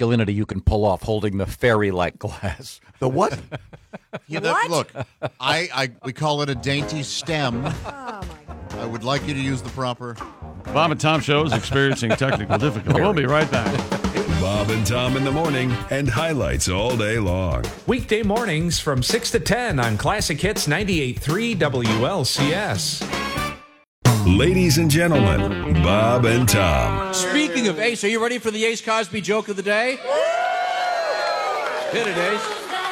masculinity you can pull off holding the fairy-like glass. The what? What? Look, we call it a dainty stem. Oh, my God. I would like you to use the proper. Bob and Tom Show is experiencing technical difficulty. We'll be right back. Bob and Tom in the morning and highlights all day long. Weekday mornings from 6 to 10 on Classic Hits 98.3 WLCS. Ladies and gentlemen, Bob and Tom. Speaking of Ace, are you ready for the Ace Cosby joke of the day? Hit it, Ace.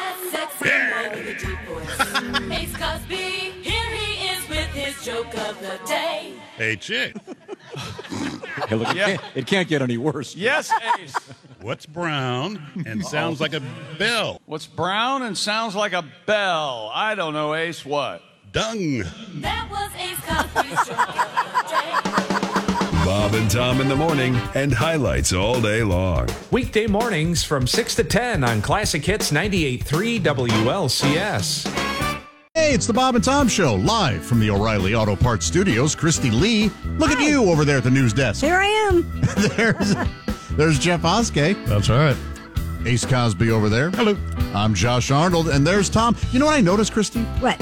Ace Cosby, here he is with his joke of the day. Hey, chick, Hey, look, it can't get any worse. Yes, Ace. what's brown and sounds like a bell? What's brown and sounds like a bell? I don't know, Ace. What? Dung. That was Ace Cosby's joke of the day. Bob and Tom in the morning and highlights all day long. Weekday mornings from 6 to 10 on Classic Hits 98.3 WLCS. Hey, it's the Bob and Tom Show, live from the O'Reilly Auto Parts Studios. Christy Lee, look at you over there at the news desk. Here I am. There's Jeff Oskey. That's right. Ace Cosby over there. Hello. I'm Josh Arnold, and there's Tom. You know what I noticed, Christy? What?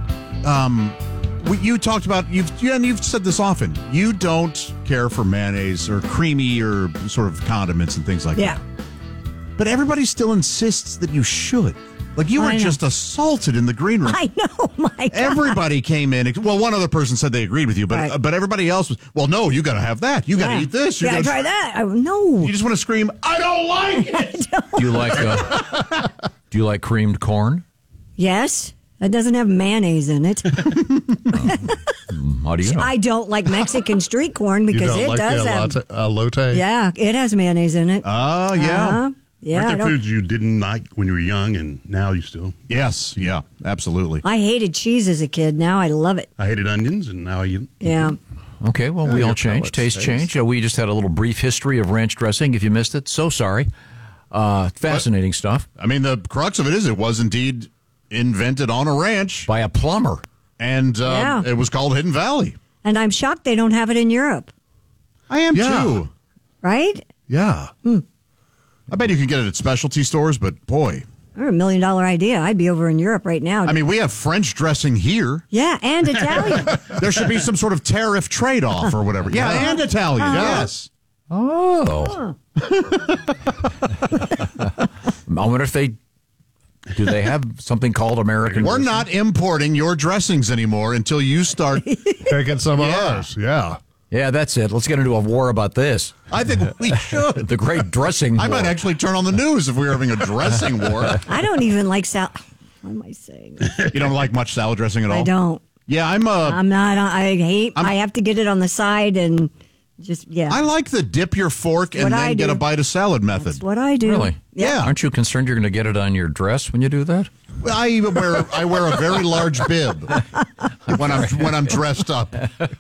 You talked about, you've said this often, you don't care for mayonnaise or creamy or sort of condiments and things like Yeah. that. But everybody still insists that you should. Like, you were I know. just assaulted in the green room. I know, my God. Everybody came in. Well, one other person said they agreed with you, but Right. but everybody else was, well, no, you got to have that. You got to Yeah. eat this. You Yeah, gotta try that. No. You just want to scream, I don't like it. Do you like creamed corn? Yes. It doesn't have mayonnaise in it. How do you know? I don't like Mexican street corn because it does have. elote? Yeah, it has mayonnaise in it. Oh, yeah. Uh-huh. Yeah, I Aren't there don't- foods you didn't like when you were young and now you still? Yes. Yeah, absolutely. I hated cheese as a kid. Now I love it. I hated onions and now you. Yeah. Okay, well, we all your change. palate's Taste taste. change. We just had a little brief history of ranch dressing. If you missed it, so sorry. Fascinating stuff. I mean, the crux of it is it was indeed invented on a ranch, By a plumber. and Yeah. it was called Hidden Valley. And I'm shocked they don't have it in Europe, I am, Yeah. too. right? Yeah. I bet you can get it at specialty stores, but boy, Or $1 million idea. I'd be over in Europe right now. I mean, we have French dressing here. yeah, and Italian. There should be some sort of tariff trade-off or whatever. Yeah, and Italian, yes. Oh. I wonder if do they have something called American We're dressing? not importing your dressings anymore until you start. Taking some of ours. Yeah. Yeah, that's it. Let's get into a war about this. I think we should. The great dressing I war. might actually turn on the news if we were having a dressing war. I don't even like salad. What am I saying? You don't like much salad dressing at all? I don't. Yeah, I'm not. I hate. I'm- I have to get it on the side and just I like the dip your fork and what then I get do. a bite of salad method. That's what I do. Really? Yeah. Aren't you concerned you're going to get it on your dress when you do that? I even wear a very large bib when I'm dressed up.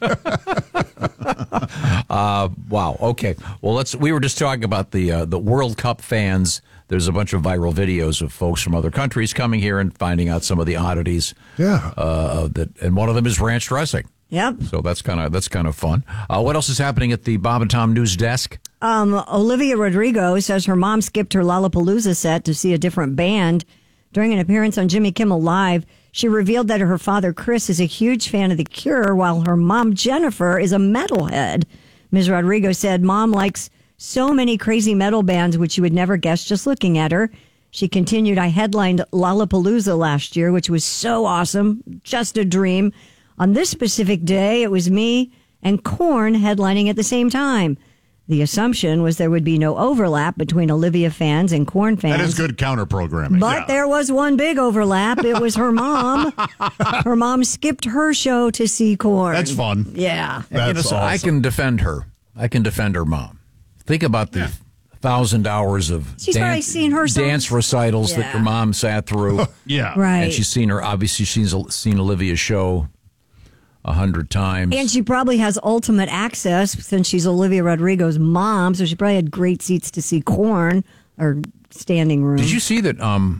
Wow. Okay. Well, we were just talking about the World Cup fans. There's a bunch of viral videos of folks from other countries coming here and finding out some of the oddities. Yeah. And one of them is ranch dressing. Yep. So that's kind of fun. What else is happening at the Bob and Tom news desk? Olivia Rodrigo says her mom skipped her Lollapalooza set to see a different band. During an appearance on Jimmy Kimmel Live, she revealed that her father, Chris, is a huge fan of The Cure, while her mom, Jennifer, is a metalhead. Ms. Rodrigo said, Mom likes so many crazy metal bands, which you would never guess just looking at her. She continued, I headlined Lollapalooza last year, which was so awesome, just a dream. On this specific day, it was me and Korn headlining at the same time. The assumption was there would be no overlap between Olivia fans and Korn fans. That is good counter programming. But there was one big overlap. It was her mom. Her mom skipped her show to see Korn. That's fun. Yeah. That's So I can defend her. I can defend her mom. Think about the 1,000 hours of She's probably seen her songs. dance recitals that Yeah. your mom sat through. Yeah. Right. And she's seen seen Olivia's show 100 times. And she probably has ultimate access since she's Olivia Rodrigo's mom, so she probably had great seats to see Korn or standing room. Did you see that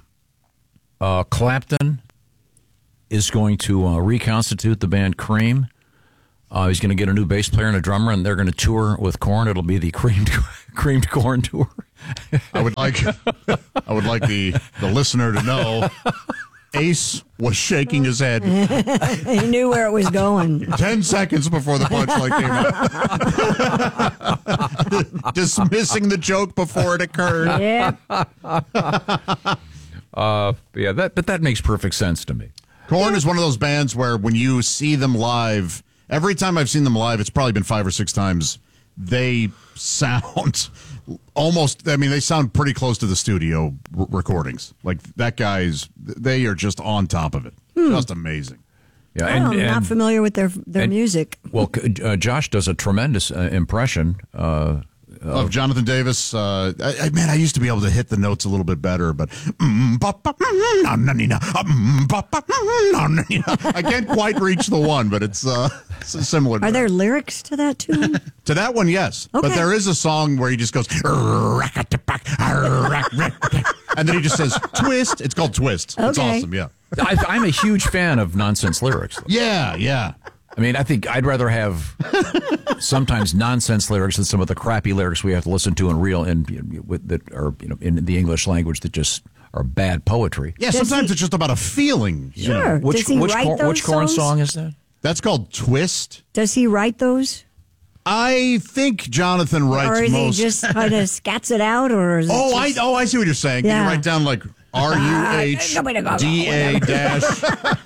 Clapton is going to reconstitute the band Cream? He's going to get a new bass player and a drummer, and they're going to tour with Korn. It'll be the creamed Korn tour. I would like the listener to know Ace was shaking his head He knew where it was going. 10 seconds before the punchline came out. Dismissing the joke before it occurred. Yeah. Yeah, that makes perfect sense to me. Korn is one of those bands where when you see them live, every time I've seen them live, it's probably been 5 or 6 times, they sound almost, I mean, they sound pretty close to the studio recordings. Like, they are just on top of it. Just amazing. Yeah, I'm not familiar with their music. Well, Josh does a tremendous impression of Jonathan Davis. Man, I used to be able to hit the notes a little bit better, but I can't quite reach the one, but it's similar. Are there lyrics to that too? To that one, yes. Okay. But there is a song where he just goes, and then he just says, twist. It's called Twist. It's Okay. awesome, yeah. I'm a huge fan of nonsense lyrics. Yeah. I mean, I think I'd rather have sometimes nonsense lyrics than some of the crappy lyrics we have to listen to that are in the English language that just are bad poetry. Yeah, sometimes it's just about a feeling. Sure. Does he write those which Korn songs? song is that? That's called Twist. Does he write those? I think Jonathan writes Or is most. he just kind of scats it out? Or is it just... I see what you're saying. Yeah. Can you write down like RUHDA dash?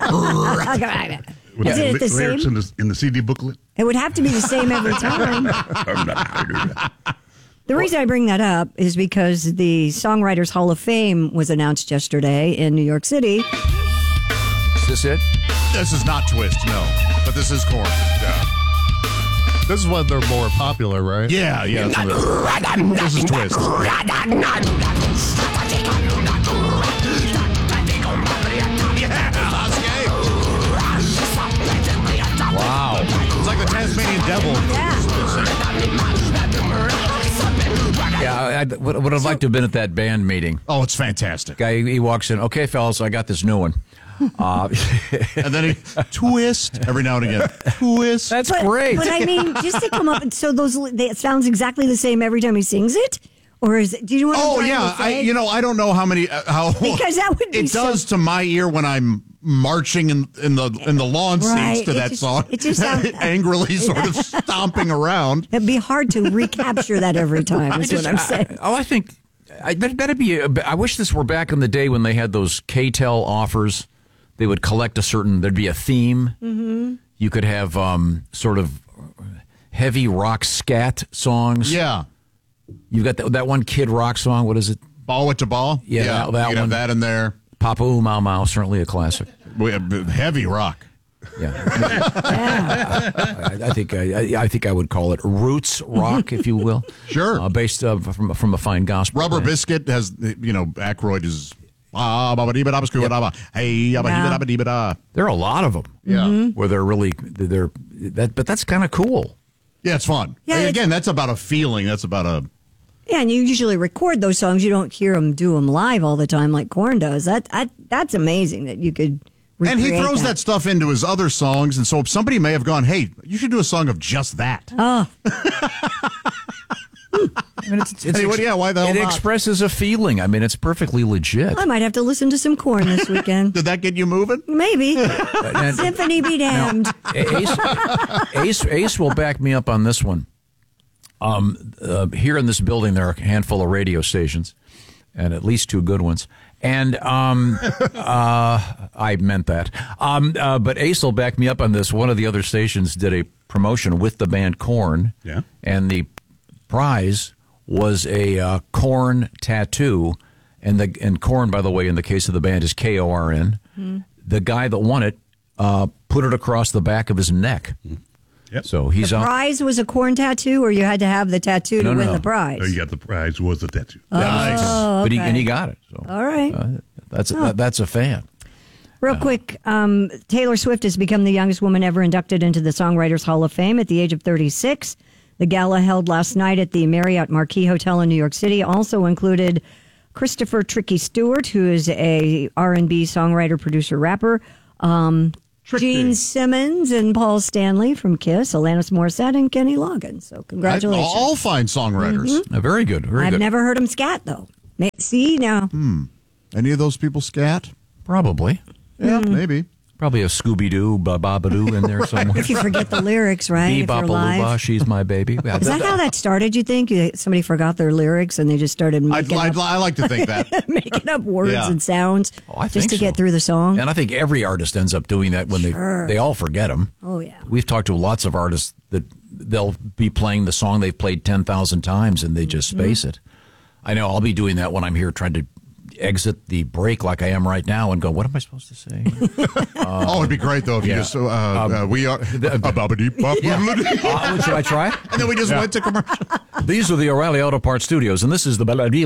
Is it the lyrics same? in the CD booklet? It would have to be the same every time. The reason I bring that up is because the Songwriters Hall of Fame was announced yesterday in New York City. Is this it? This is not Twist, no. But this is Korn. Yeah. This is when they're more popular, right? Yeah. This is Twist. Wow. It's like the Tasmanian Devil. Yeah, I would have liked to have been at that band meeting. Oh, it's fantastic. Guy, he walks in, okay, fellas, I got this new one. And then he twist every now and again. Twist. That's great. But I mean, just to come up, and so it sounds exactly the same every time he sings it? Or is it, do you know what I'm trying to say? I don't know how many, Because that would be it does to my ear when I'm marching in the lawn Right. seats to that song. It just sounds angrily sort of stomping around. It'd be hard to recapture that every time, is what I'm saying. I think that'd be. I wish this were back in the day when they had those KTEL offers. They would collect there'd be a theme. Mm-hmm. You could have sort of heavy rock scat songs. Yeah. You've got that one Kid Rock song. What is it? Ball It to Ball? Yeah, that you one. have that in there. Papa Ooh Mau Mau, certainly a classic. We have heavy rock. Yeah. I think I would call it roots rock, if you will. Sure. Based from a fine gospel. Rubber band. Biscuit has, Aykroyd is. Hey, There are a lot of them. Yeah. Where but that's kind of cool. Yeah, it's fun. Yeah, And again, that's about a feeling. That's about a. Yeah, and you usually record those songs. You don't hear them do them live all the time like Korn does. That's amazing that you could And he recreate throws that stuff into his other songs, and so somebody may have gone, "Hey, you should do a song of just that." Oh, I mean, why the hell it not? expresses a feeling. I mean, it's perfectly legit. I might have to listen to some Korn this weekend. Did that get you moving? Maybe. And- Symphony be damned. Ace will back me up on this one. Here in this building, there are a handful of radio stations, and at least 2 good ones. And I meant that. But Ace will back me up on this. One of the other stations did a promotion with the band Korn. Yeah. And the prize was a Korn tattoo. And Korn, by the way, in the case of the band, is Korn. Mm-hmm. The guy that won it put it across the back of his neck. Yep. So he's The on. prize was a Korn tattoo, or you had to have the tattoo to win the prize? Oh, you got the prize was the tattoo. Nice. Oh, But okay. he got it. So All right. that's a fan. Real quick, Taylor Swift has become the youngest woman ever inducted into the Songwriters Hall of Fame at the age of 36. The gala held last night at the Marriott Marquis Hotel in New York City also included Christopher Tricky Stewart, who is a R&B songwriter, producer, rapper. Gene Simmons and Paul Stanley from Kiss, Alanis Morissette, and Kenny Loggins. So congratulations. All fine songwriters. Very good. Very I've good. never heard him scat, though. See, now. Any of those people scat? Probably. Yeah, maybe. Probably a Scooby-Doo, Bababadoo in there somewhere. If you forget the lyrics, right? If you're Bebop-a-looba, live. she's my baby. Is that how that started, you think? Somebody forgot their lyrics and they just started making, I like to think that. making up words Yeah. and sounds I just think to so. get through the song? And I think every artist ends up doing that when they all forget them. Oh, yeah. We've talked to lots of artists that they'll be playing the song they've played 10,000 times and they just space it. I know I'll be doing that when I'm here trying to exit the break like I am right now and go, what am I supposed to say? It'd be great, though, if you just, we are, Should I try? and then we just went to commercial. These are the O'Reilly Auto Parts Studios, and this is the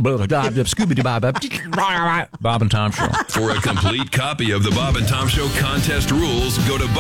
Bob and Tom Show. For a complete copy of the Bob and Tom Show contest rules, go to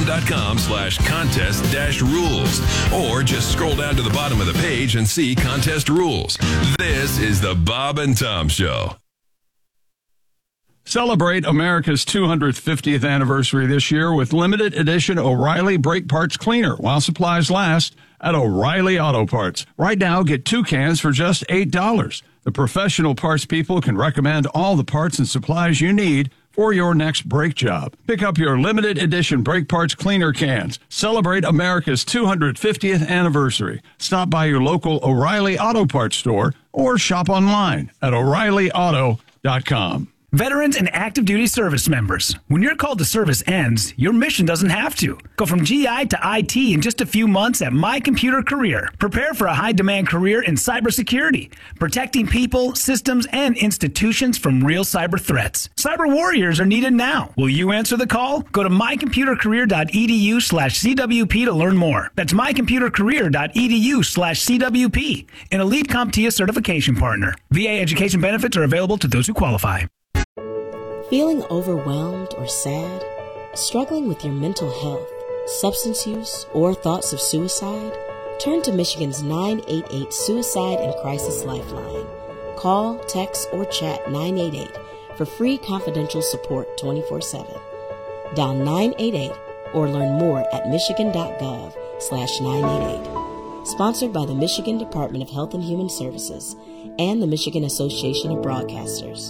bobandtom.com/contest-rules. Or just scroll down to the bottom of the page and see contest rules. This is the Bob and Tom Show. Celebrate America's 250th anniversary this year with limited edition O'Reilly Brake Parts Cleaner while supplies last at O'Reilly Auto Parts. Right now, get 2 cans for just $8. The professional parts people can recommend all the parts and supplies you need for your next brake job. Pick up your limited edition brake parts cleaner cans. Celebrate America's 250th anniversary. Stop by your local O'Reilly Auto Parts store or shop online at O'ReillyAuto.com. Veterans and active duty service members, when your call to service ends, your mission doesn't have to. Go from GI to IT in just a few months at My Computer Career. Prepare for a high-demand career in cybersecurity, protecting people, systems, and institutions from real cyber threats. Cyber warriors are needed now. Will you answer the call? Go to mycomputercareer.edu/CWP to learn more. That's mycomputercareer.edu/CWP, an elite CompTIA certification partner. VA education benefits are available to those who qualify. Feeling overwhelmed or sad? Struggling with your mental health, substance use, or thoughts of suicide? Turn to Michigan's 988 Suicide and Crisis Lifeline. Call, text, or chat 988 for free confidential support 24/7. Dial 988 or learn more at michigan.gov/988. Sponsored by the Michigan Department of Health and Human Services and the Michigan Association of Broadcasters.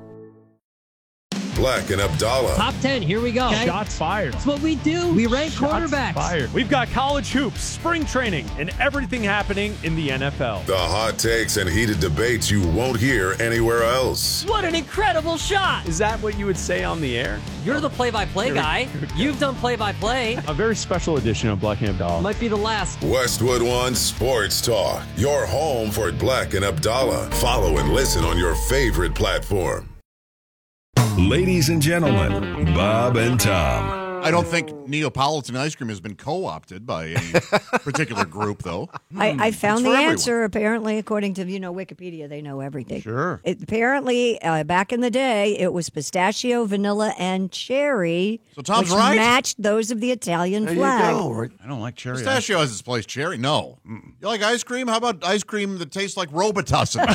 Black and Abdallah. Top 10, here we go. Shots fired. That's what we do. We rank quarterbacks. Fired. We've got college hoops, spring training, and everything happening in the NFL. The hot takes and heated debates you won't hear anywhere else. What an incredible shot. Is that what you would say on the air? You're the play-by-play guy. You've done play-by-play. A very special edition of Black and Abdallah. Might be the last. Westwood One Sports Talk. Your home for Black and Abdallah. Follow and listen on your favorite platform. Ladies and gentlemen, Bob and Tom. I don't think Neapolitan ice cream has been co-opted by any particular group, though. I found It's the for everyone. answer. Apparently, according to Wikipedia, they know everything. Sure. Apparently, back in the day, it was pistachio, vanilla, and cherry. So Tom's which right. matched those of the Italian flag. I don't like cherry. Pistachio has its place. Cherry, no. You like ice cream? How about ice cream that tastes like Robitussin?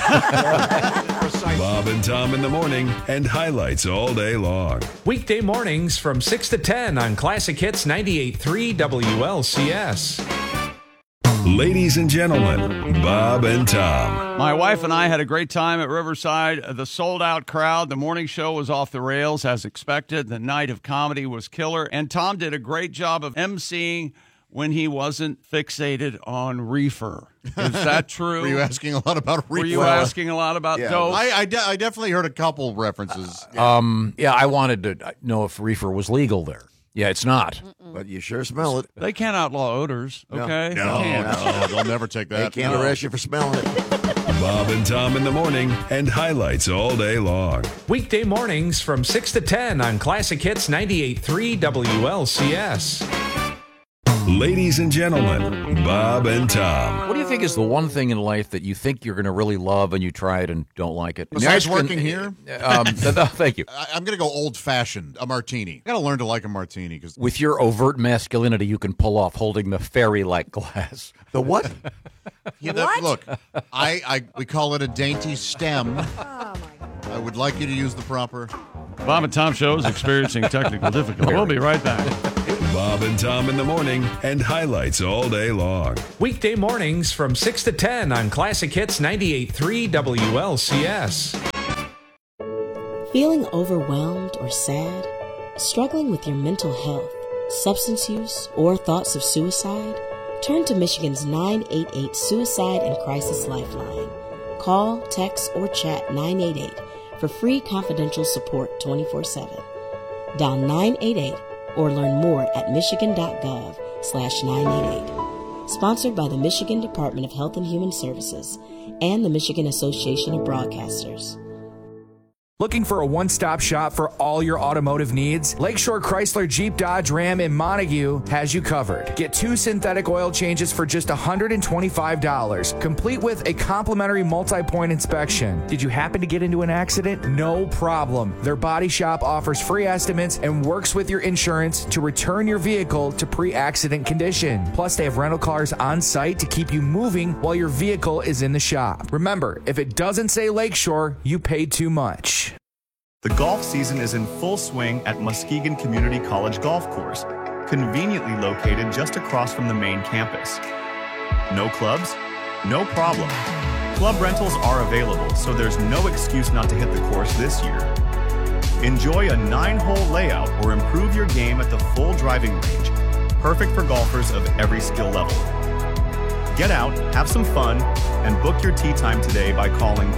Bob and Tom in the morning and highlights all day long. Weekday mornings from 6 to 10 on Classic Hits 98.3 WLCS. Ladies and gentlemen, Bob and Tom. My wife and I had a great time at Riverside. The sold-out crowd. The morning show was off the rails as expected. The night of comedy was killer. And Tom did a great job of emceeing when he wasn't fixated on reefer. Is that true? Were you asking a lot about reefer? Were you asking a lot about dope? I definitely heard a couple references. Yeah, I wanted to know if reefer was legal there. Yeah, it's not. But you sure smell it. They can't outlaw odors, okay? No, They can't. they'll never take that. They can't arrest you for smelling it. Bob and Tom in the morning and highlights all day long. Weekday mornings from 6 to 10 on Classic Hits 98.3 WLCS. Ladies and gentlemen, Bob and Tom. What do you think is the one thing in life that you think you're going to really love and you try it and don't like it? Besides working here? Thank you. I'm going to go old-fashioned, a martini. I got to learn to like a martini. Cause With your overt masculinity, you can pull off holding the fairy-like glass. The what? Look, we call it a dainty stem. Oh, my God. I would like you to use the proper Bob and Tom Show is experiencing technical difficulty. We'll be right back. Bob and Tom in the morning and highlights all day long. Weekday mornings from 6 to 10 on Classic Hits 98.3 WLCS. Feeling overwhelmed or sad? Struggling with your mental health, substance use, or thoughts of suicide? Turn to Michigan's 988 Suicide and Crisis Lifeline. Call, text, or chat 988 for free confidential support 24/7. Dial 988 or learn more at michigan.gov/988. Sponsored by the Michigan Department of Health and Human Services and the Michigan Association of Broadcasters. Looking for a one-stop shop for all your automotive needs? Lakeshore Chrysler Jeep Dodge Ram in Montague has you covered. Get 2 synthetic oil changes for just $125, complete with a complimentary multi-point inspection. Did you happen to get into an accident? No problem. Their body shop offers free estimates and works with your insurance to return your vehicle to pre-accident condition. Plus, they have rental cars on site to keep you moving while your vehicle is in the shop. Remember, if it doesn't say Lakeshore, you paid too much. The golf season is in full swing at Muskegon Community College Golf Course, conveniently located just across from the main campus. No clubs? No problem. Club rentals are available, so there's no excuse not to hit the course this year. Enjoy a 9-hole layout or improve your game at the full driving range, perfect for golfers of every skill level. Get out, have some fun, and book your tee time today by calling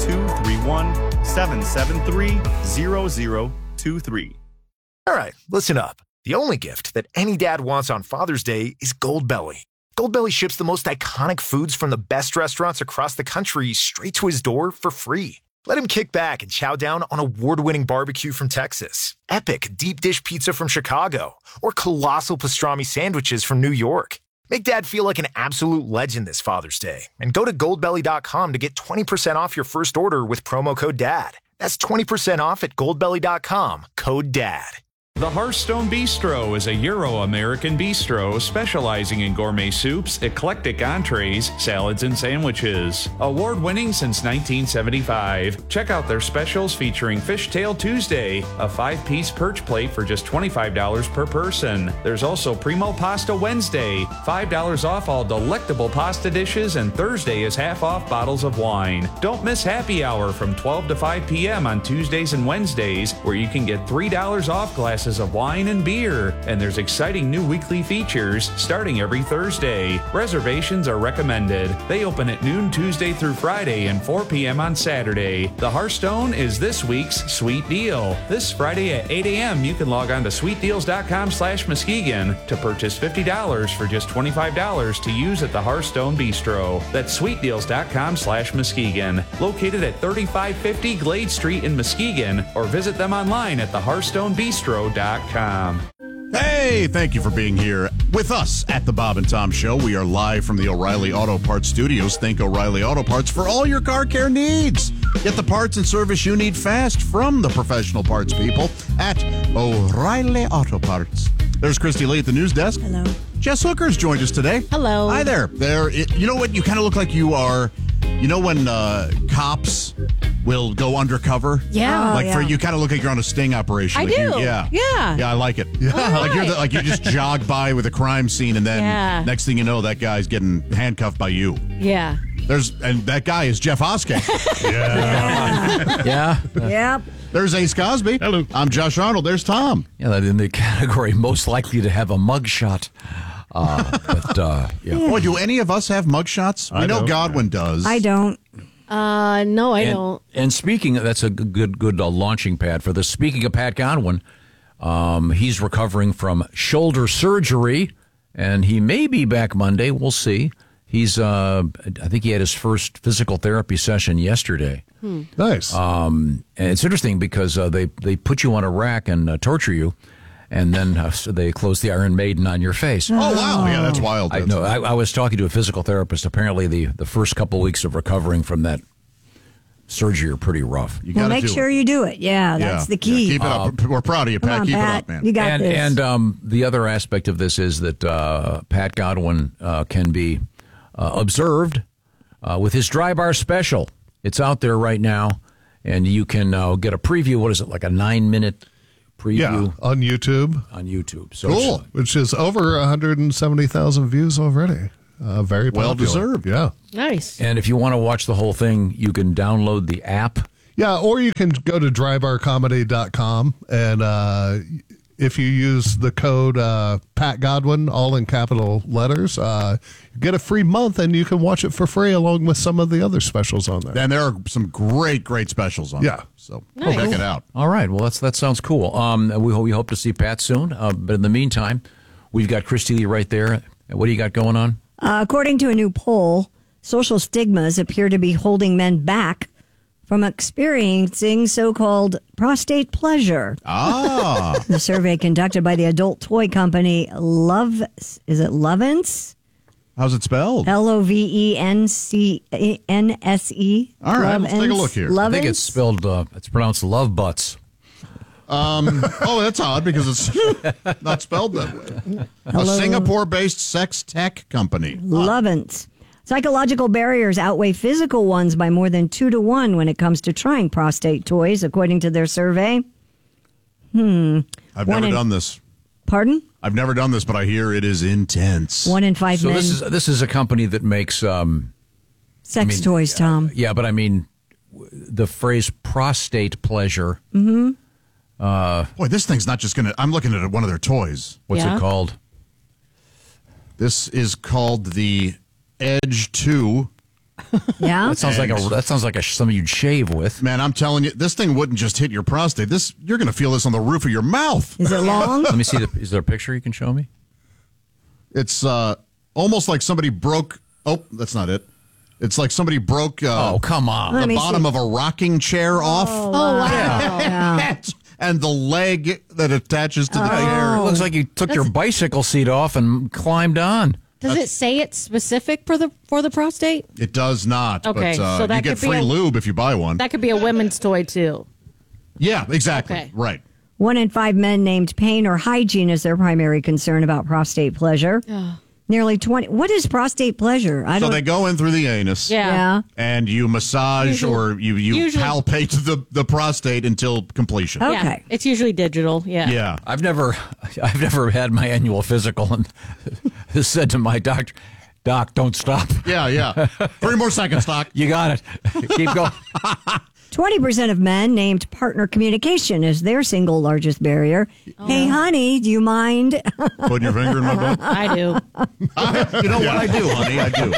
231-773-0023. All right, listen up. The only gift that any dad wants on Father's Day is Goldbelly. Goldbelly ships the most iconic foods from the best restaurants across the country straight to his door for free. Let him kick back and chow down on award-winning barbecue from Texas, epic deep dish pizza from Chicago, or colossal pastrami sandwiches from New York. Make Dad feel like an absolute legend this Father's Day and go to goldbelly.com to get 20% off your first order with promo code DAD. That's 20% off at goldbelly.com, code DAD. The Hearthstone Bistro is a Euro-American bistro specializing in gourmet soups, eclectic entrees, salads, and sandwiches. Award-winning since 1975. Check out their specials featuring Fishtail Tuesday, a 5-piece perch plate for just $25 per person. There's also Primo Pasta Wednesday, $5 off all delectable pasta dishes, and Thursday is half off bottles of wine. Don't miss happy hour from 12 to 5 p.m. on Tuesdays and Wednesdays, where you can get $3 off glasses of wine and beer, and there's exciting new weekly features starting every Thursday. Reservations are recommended. They open at noon Tuesday through Friday and 4 p.m. on Saturday. The Hearthstone is this week's sweet deal. This Friday at 8 a.m. you can log on to sweetdeals.com/Muskegon to purchase $50 for just $25 to use at the Hearthstone Bistro. That's sweetdeals.com/Muskegon, located at 3550 Glade Street in Muskegon, or visit them online at thehearthstonebistro.com. Hey, thank you for being here with us at the Bob and Tom Show. We are live from the O'Reilly Auto Parts studios. Thank O'Reilly Auto Parts for all your car care needs. Get the parts and service you need fast from the professional parts people at O'Reilly Auto Parts. There's Christy Lee at the news desk. Hello. Jess Hooker's joined us today. Hello. Hi there. You know what? You kind of look like you are. You know when cops will go undercover? Yeah. You kind of look like you're on a sting operation. I like do. Yeah, I like it. Right. Like you just jog by with a crime scene, and then next thing you know, that guy's getting handcuffed by you. Yeah. And that guy is Jeff Oskey. Yeah. Yep. There's Ace Cosby. Hello. I'm Josh Arnold. There's Tom. Yeah, that in the category most likely to have a mugshot. Boy, do any of us have mugshots? We know Godwin does. I don't. No, I don't. And speaking, that's a good launching pad for this. Speaking of Pat Godwin, he's recovering from shoulder surgery, and he may be back Monday. We'll see. He's, I think he had his first physical therapy session yesterday. Nice. And it's interesting because they put you on a rack and torture you. And then so they close the Iron Maiden on your face. Oh, wow. Yeah, that's wild. I was talking to a physical therapist. Apparently, the first couple of weeks of recovering from that surgery are pretty rough. Well, make sure you do it. Yeah, that's the key. Keep it up. We're proud of you, Pat. Keep it up, man. You got this. And the other aspect of this is that Pat Godwin can be observed with his Dry Bar special. It's out there right now, and you can get a preview. What is it, like a 9-minute preview. Yeah, on YouTube. On YouTube. So Cool. Which is over 170,000 views already. Very popular. Well deserved. Yeah. Nice. And if you want to watch the whole thing, you can download the app. Yeah, or you can go to drybarcomedy.com, and if you use the code Pat Godwin, all in capital letters, you get a free month, and you can watch it for free along with some of the other specials on there. And there are some great specials on Yeah. there. So Nice. check it out. All right. Well, that sounds cool. We hope to see Pat soon. But in the meantime, we've got Christy Lee right there. What do you got going on? According to a new poll, social stigmas appear to be holding men back from experiencing so-called prostate pleasure. Ah. The survey conducted by the adult toy company Lovence? How's it spelled? Lovense. All right, let's take a look here. I think it's spelled, it's pronounced love butts. Oh, that's odd because it's not spelled that way. A Singapore-based sex tech company. Lovence. Psychological barriers outweigh physical ones by more than 2 to 1 when it comes to trying prostate toys, according to their survey. I've never done this. Pardon? I've never done this, but I hear it is intense. 1 in 5 So men. this is a company that makes Sex toys, Tom. yeah, but I mean the phrase prostate pleasure. Mm-hmm. Boy, this thing's not just gonna. I'm looking at one of their toys. What's it called? This is called the Edge 2. Yeah, That sounds like something you'd shave with. Man, I'm telling you, this thing wouldn't just hit your prostate. You're going to feel this on the roof of your mouth. Is it long? Let me see. Is there a picture you can show me? It's almost like somebody broke. Oh, that's not it. It's like somebody broke. Oh, come on. The bottom of a rocking chair off. Oh, wow. Yeah. And the leg that attaches to the chair. It looks like you took your bicycle seat off and climbed on. Does it say it's specific for the prostate? It does not. Okay, but so that you get could be free a- lube if you buy one. That could be a women's toy too. Yeah, exactly. Okay. Right. 1 in 5 men named pain or hygiene as their primary concern about prostate pleasure. Nearly 20. What is prostate pleasure? So they go in through the anus. Yeah. And you massage or you usually- palpate the prostate until completion. Okay. Yeah, it's usually digital. Yeah. Yeah. I've never had my annual physical and said to my doctor, Doc, don't stop. Yeah. 3 more seconds, Doc. You got it. Keep going. 20% of men named partner communication as their single largest barrier. Hey, honey, do you mind? Putting your finger in my butt. I do. You know what I do, honey? I do.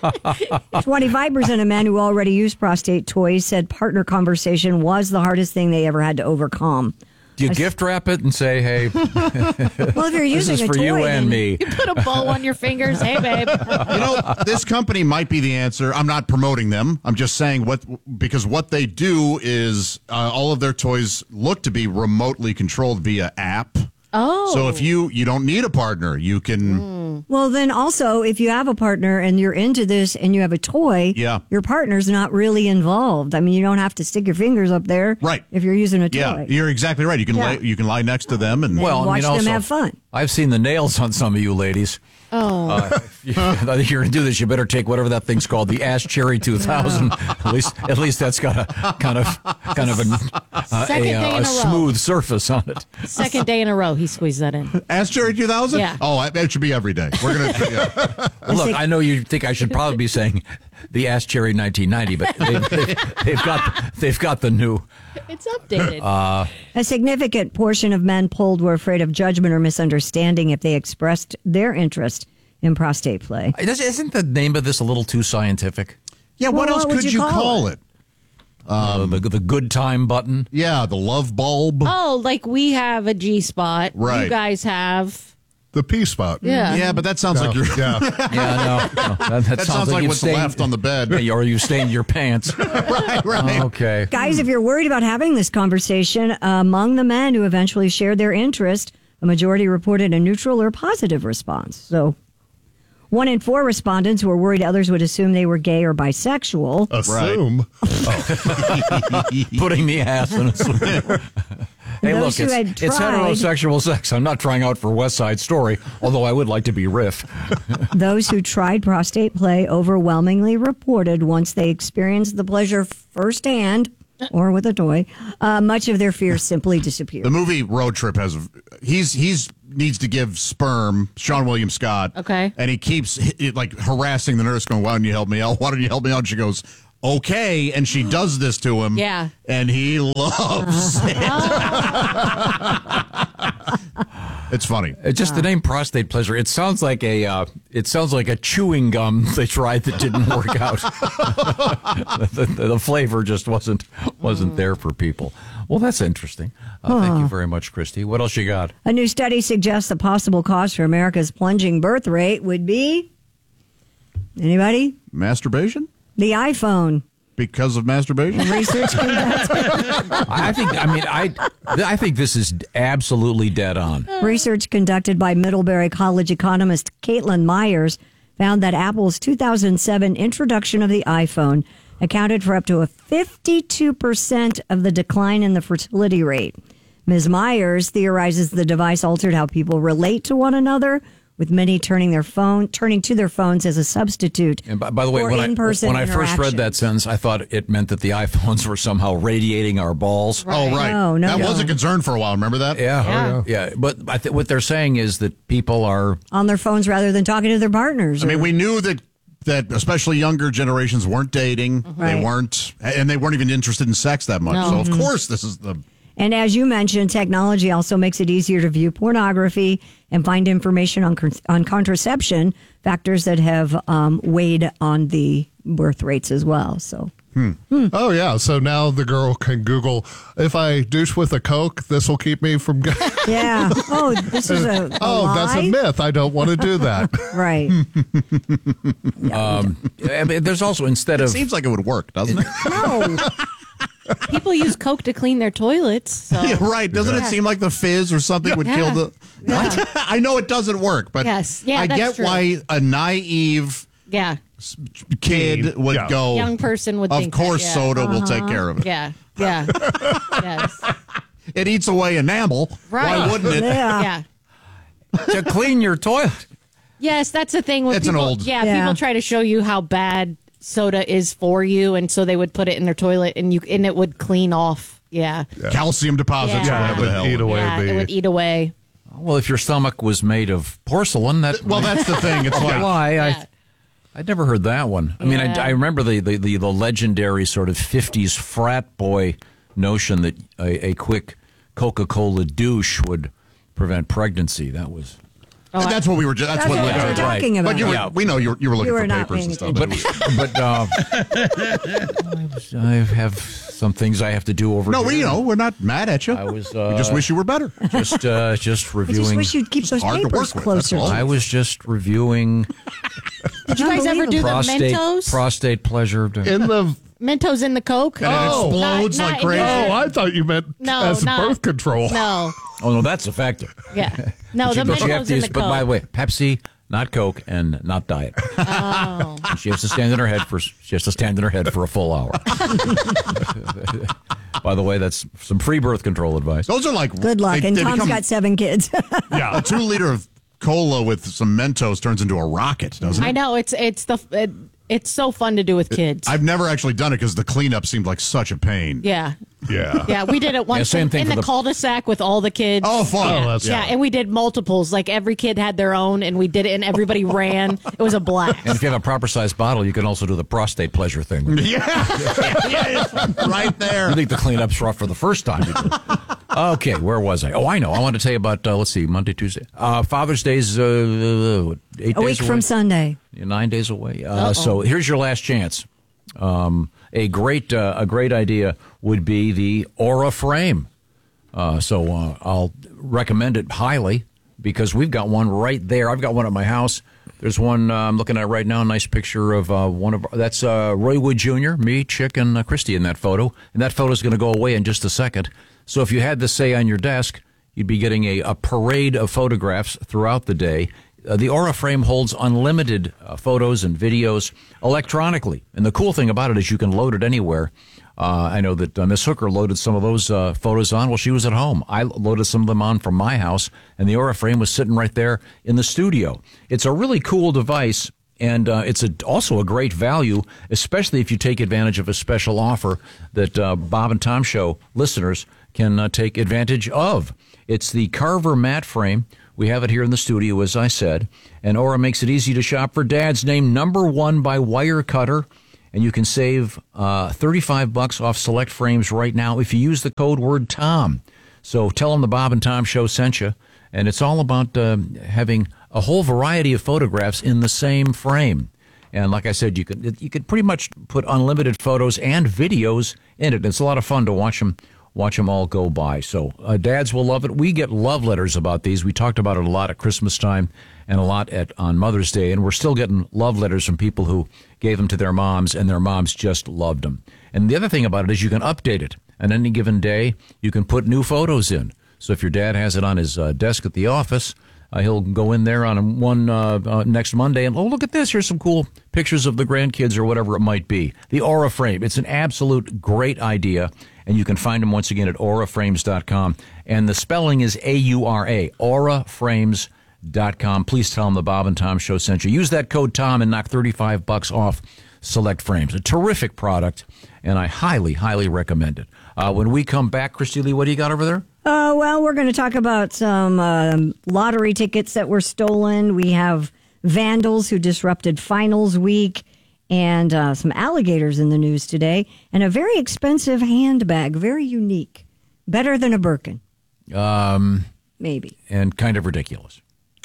25% of men who already use prostate toys said partner conversation was the hardest thing they ever had to overcome. Do you gift wrap it and say, hey, Well, if you're this using is a for toy, you and then- me? You put a bow on your fingers. Hey, babe. You know, this company might be the answer. I'm not promoting them. I'm just saying because what they do is all of their toys look to be remotely controlled via app. Oh. So if you don't need a partner, you can. Well, then also, if you have a partner and you're into this and you have a toy, Yeah. your partner's not really involved. I mean, you don't have to stick your fingers up there, Right. if you're using a toy. Yeah, you're exactly right. You can Yeah. lie next to them and Well, watch them also, have fun. I've seen the nails on some of you ladies. Oh. If you're going to do this, you better take whatever that thing's called, the Ash Cherry 2000. At least that's got a kind of Second day in a row. smooth surface on it. Second day in a row, he squeezed that in. Ask Jerry 2000. Yeah. Oh, that should be every day. We're gonna. Yeah. Well, look, I know you think I should probably be saying the Ash Cherry 1990, but they've got the new. It's updated. A significant portion of men polled were afraid of judgment or misunderstanding if they expressed their interest in prostate play. Isn't the name of this a little too scientific? Yeah. What Well, else what would could you you call call it? The good time button. Yeah, the love bulb. Oh, like we have a G spot. Right. You guys have. The P spot. Yeah. Yeah, but that sounds like you're. Yeah. Yeah, no. That sounds like you've what's stained- left on the bed. Or you stained your pants. right. Okay. Guys, if you're worried about having this conversation, among the men who eventually shared their interest, a majority reported a neutral or positive response. So 1 in 4 respondents who were worried others would assume they were gay or bisexual. Assume. Putting the ass in a sleep. Hey, Those look, who it's had tried- heterosexual sex. I'm not trying out for West Side Story, although I would like to be Riff. Those who tried prostate play overwhelmingly reported once they experienced the pleasure firsthand or with a toy, much of their fears simply disappear. The movie Road Trip has he's needs to give sperm, Sean William Scott. Okay. And he keeps like harassing the nurse, going, "Why don't you help me out? Why don't you help me out?" And she goes, "Okay," and she does this to him. Yeah. And he loves it. It's funny. It's just the name prostate pleasure. It sounds like a chewing gum they tried that didn't work out. the flavor just wasn't there for people. Well, that's interesting. Thank you very much, Christy. What else you got? A new study suggests the possible cause for America's plunging birth rate would be, anybody? Masturbation? The iPhone. Because of masturbation? Research conducted. I think this is absolutely dead on. Research conducted by Middlebury College economist Caitlin Myers found that Apple's 2007 introduction of the iPhone accounted for up to a 52% of the decline in the fertility rate. Ms. Myers theorizes the device altered how people relate to one another, with many turning to their phones as a substitute. And by the way, when I first read that sentence, I thought it meant that the iPhones were somehow radiating our balls. Right. Oh, right. No, that was a concern for a while. Remember that? Yeah. But what they're saying is that people are on their phones rather than talking to their partners. I mean, we knew that especially younger generations weren't dating. Right. They weren't even interested in sex that much. No. So, of course, this is the... And as you mentioned, technology also makes it easier to view pornography and find information on contraception, factors that have weighed on the birth rates as well. So, Oh, yeah. So now the girl can Google, if I douche with a Coke, this will keep me from... Yeah. Oh, this is a lie? That's a myth. I don't want to do that. Right. There's also, instead of... It seems like it would work, doesn't it? No. People use Coke to clean their toilets. So. Yeah, right. Doesn't it seem like the fizz or something would kill the... What? I know it doesn't work, but yes. Yeah, I that's get true. why a naive kid would go... Young person would think of course that, soda will take care of it. Yeah. Yes. It eats away enamel. Right. Why wouldn't it? Yeah. To clean your toilet. Yes, that's the thing. With It's people, an old... people try to show you how bad soda is for you, and so they would put it in their toilet, and it would clean off. Yeah. Calcium deposits or whatever the hell. Eat away. It would eat away. Well, if your stomach was made of porcelain, that's the thing. It's like... Why? I'd never heard that one. I mean, I remember the legendary sort of 50s frat boy notion that a quick Coca-Cola douche would prevent pregnancy. That was... that's what we were. That's what we were talking about. But we know you were looking for papers and stuff. But I have some things I have to do over. No, here. we're not mad at you. I was. We just wish you were better. Just reviewing. I just wish you'd keep those papers closer. I was just reviewing. Did you guys ever do the Mentos? Prostate pleasure. In the Mentos in the Coke? And it explodes like crazy. I thought you meant as birth control. No. Oh, no, that's effective. Yeah. No, the Mentos in the Coke. But by the way, Pepsi, not Coke, and not Diet. Oh. And she has to stand in her head for a full hour. By the way, that's some free birth control advice. Those are like Good luck. And Tom's got 7 kids. Yeah, a 2 liter of cola with some Mentos turns into a rocket, doesn't it? I know. It's so fun to do with kids. I've never actually done it because the cleanup seemed like such a pain. Yeah. Yeah. Yeah, we did it once same thing in for the the cul-de-sac with all the kids. Oh, fun. Yeah. Yeah. And we did multiples. Like every kid had their own, and we did it, and everybody ran. It was a blast. And if you have a proper sized bottle, you can also do the prostate pleasure thing. Yeah. Right there. You think the cleanup's rough for the first time. Okay, where was I? Oh, I know. I want to tell you about, let's see, Monday, Tuesday. Father's Day's 8 days A week away. from Sunday. 9 days away. So here's your last chance. A great idea would be the Aura frame. So I'll recommend it highly because we've got one right there. I've got one at my house. There's one I'm looking at right now. A nice picture of that's Roy Wood Jr., me, Chick, and Christy in that photo. And that photo is going to go away in just a second. So if you had this, say, on your desk, you'd be getting a parade of photographs throughout the day. The Aura frame holds unlimited photos and videos electronically. And the cool thing about it is you can load it anywhere. I know that Miss Hooker loaded some of those photos on while she was at home. I loaded some of them on from my house, and the Aura frame was sitting right there in the studio. It's a really cool device. And it's also a great value, especially if you take advantage of a special offer that Bob and Tom Show listeners can take advantage of. It's the Carver mat frame. We have it here in the studio, as I said. And Aura makes it easy to shop for dads. Named #1 by Wirecutter. And you can save $35 off select frames right now if you use the code word Tom. So tell them the Bob and Tom Show sent you. And it's all about having a whole variety of photographs in the same frame. And like I said, you could pretty much put unlimited photos and videos in it. It's a lot of fun to watch them all go by. So dads will love it. We get love letters about these. We talked about it a lot at Christmas time and a lot on Mother's Day. And we're still getting love letters from people who gave them to their moms, and their moms just loved them. And the other thing about it is you can update it. On any given day, you can put new photos in. So if your dad has it on his desk at the office, he'll go in there on one next Monday and, oh, look at this. Here's some cool pictures of the grandkids or whatever it might be. The Aura Frame. It's an absolute great idea. And you can find them once again at auraframes.com. And the spelling is AURA, auraframes.com. Please tell them the Bob and Tom Show sent you. Use that code Tom and knock $35 off select frames. A terrific product, and I highly, highly recommend it. When we come back, Christy Lee, what do you got over there? Well, we're going to talk about some lottery tickets that were stolen. We have vandals who disrupted finals week, and some alligators in the news today, and a very expensive handbag, very unique, better than a Birkin. Maybe. And kind of ridiculous.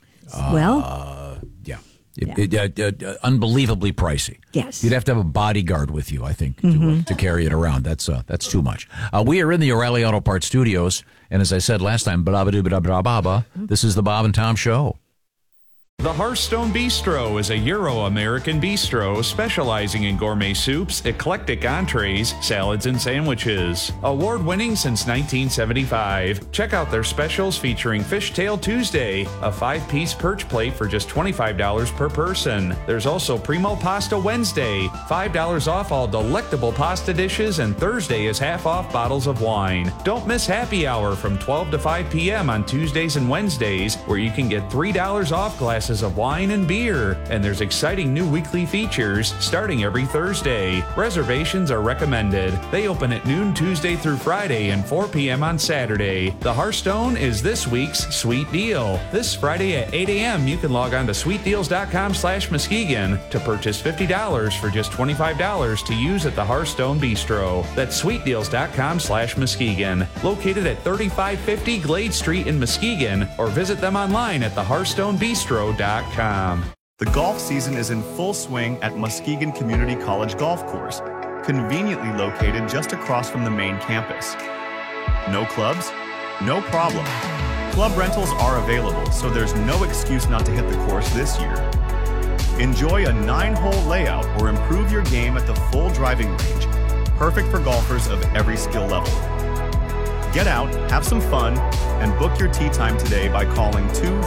Unbelievably pricey. Yes. You'd have to have a bodyguard with you, I think, to carry it around. That's too much. We are in the O'Reilly Auto Parts studios, and as I said last time, this is the Bob and Tom Show. The Hearthstone Bistro is a Euro-American bistro specializing in gourmet soups, eclectic entrees, salads, and sandwiches. Award-winning since 1975. Check out their specials featuring Fishtail Tuesday, a 5-piece perch plate for just $25 per person. There's also Primo Pasta Wednesday, $5 off all delectable pasta dishes, and Thursday is half off bottles of wine. Don't miss happy hour from 12 to 5 p.m. on Tuesdays and Wednesdays, where you can get $3 off glasses of wine and beer, and there's exciting new weekly features starting every Thursday. Reservations are recommended. They open at noon Tuesday through Friday and 4 p.m. on Saturday. The Hearthstone is this week's sweet deal. This Friday at 8 a.m. you can log on to sweetdeals.com/Muskegon to purchase $50 for just $25 to use at the Hearthstone Bistro. That's sweetdeals.com/Muskegon. Located at 3550 Glade Street in Muskegon, or visit them online at thehearthstonebistro.com. The golf season is in full swing at Muskegon Community College Golf Course, conveniently located just across from the main campus. No clubs? No problem. Club rentals are available, so there's no excuse not to hit the course this year. Enjoy a 9-hole layout or improve your game at the full driving range, perfect for golfers of every skill level. Get out, have some fun, and book your tee time today by calling